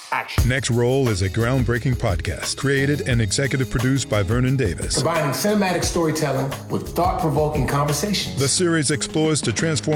Action. Next Roll is a groundbreaking podcast created and executive produced by Vernon Davis. Combining cinematic storytelling with thought-provoking conversations. The series explores to transform